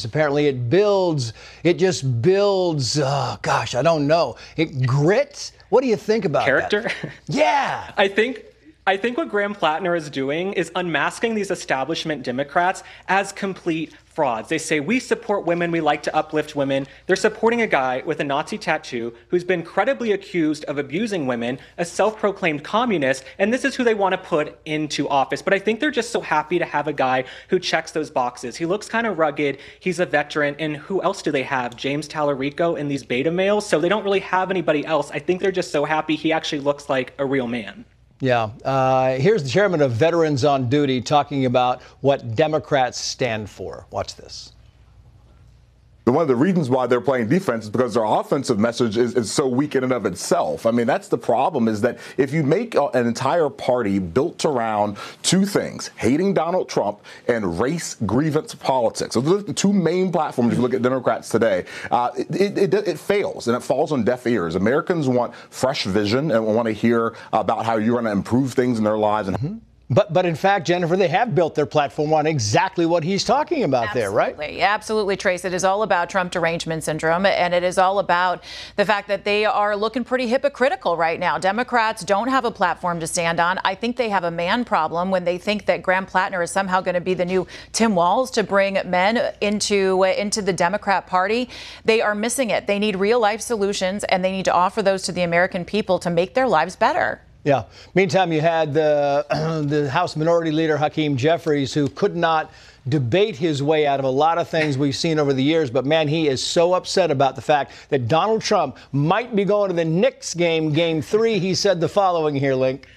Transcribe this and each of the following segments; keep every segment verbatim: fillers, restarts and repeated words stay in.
Apparently it builds, it just builds, oh gosh, I don't know. It grit? What do you think about Character? that? Yeah. I think I think what Graham Plattner is doing is unmasking these establishment Democrats as complete frauds. They say, we support women, we like to uplift women. They're supporting a guy with a Nazi tattoo who's been credibly accused of abusing women, a self-proclaimed communist, and this is who they want to put into office. But I think they're just so happy to have a guy who checks those boxes. He looks kind of rugged, he's a veteran, and who else do they have? James Tallarico and these beta males? So they don't really have anybody else. I think they're just so happy he actually looks like a real man. Yeah. Uh, here's the chairman of Veterans on Duty talking about what Democrats stand for. Watch this. One of the reasons why they're playing defense is because their offensive message is, is so weak in and of itself. I mean, that's the problem, is that if you make an entire party built around two things, hating Donald Trump and race grievance politics, so those are the two main platforms if you look at Democrats today, uh, it, it, it fails and it falls on deaf ears. Americans want fresh vision and want to hear about how you're going to improve things in their lives. And mm-hmm. But but in fact, Jennifer, they have built their platform on exactly what he's talking about absolutely, there, right? Absolutely. Absolutely, Trace. It is all about Trump derangement syndrome, and it is all about the fact that they are looking pretty hypocritical right now. Democrats don't have a platform to stand on. I think they have a man problem when they think that Graham Plattner is somehow going to be the new Tim Walz to bring men into, uh, into the Democrat Party. They are missing it. They need real-life solutions, and they need to offer those to the American people to make their lives better. Yeah. Meantime, you had the, the House Minority Leader Hakeem Jeffries, who could not debate his way out of a lot of things we've seen over the years. But, man, he is so upset about the fact that Donald Trump might be going to the Knicks game, game three. He said the following here, Link.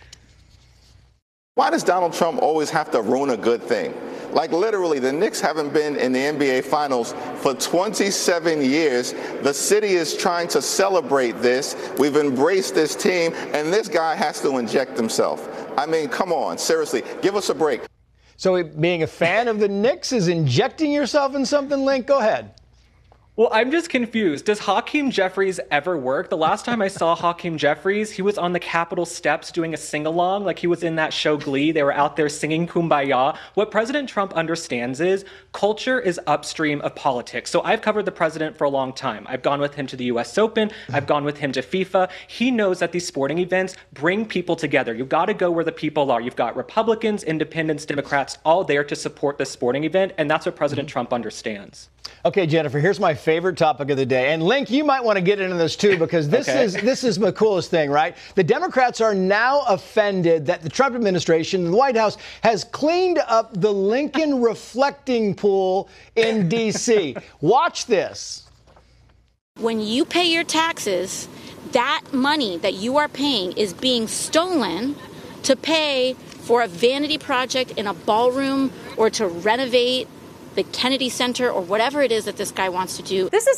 Why does Donald Trump always have to ruin a good thing? Like, literally, the Knicks haven't been in the N B A Finals for twenty-seven years. The city is trying to celebrate this. We've embraced this team, and this guy has to inject himself. I mean, come on, seriously, give us a break. So being a fan of the Knicks is injecting yourself in something, Link? Go ahead. Well, I'm just confused. Does Hakeem Jeffries ever work? The last time I saw Hakeem Jeffries, he was on the Capitol steps doing a sing-along, like he was in that show Glee. They were out there singing Kumbaya. What President Trump understands is culture is upstream of politics. So I've covered the president for a long time. I've gone with him to the U S Open. I've gone with him to FIFA. He knows that these sporting events bring people together. You've got to go where the people are. You've got Republicans, independents, Democrats, all there to support this sporting event, and that's what President Trump understands. Okay, Jennifer, here's my favorite topic of the day. And Link, you might want to get into this too, because this okay. is this is the coolest thing, right? The Democrats are now offended that the Trump administration and the White House has cleaned up the Lincoln reflecting pool in D C Watch this. When you pay your taxes, that money that you are paying is being stolen to pay for a vanity project in a ballroom or to renovate the Kennedy Center or whatever it is that this guy wants to do. This is